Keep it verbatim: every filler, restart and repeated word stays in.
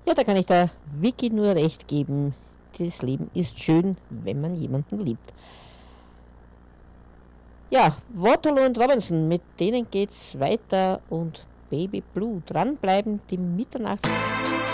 Ja, da kann ich der Vicky nur recht geben. Das Leben ist schön, wenn man jemanden liebt. Ja, Waterloo und Robinson, mit denen geht's weiter und Baby Blue. Dranbleiben, die Mitternachts.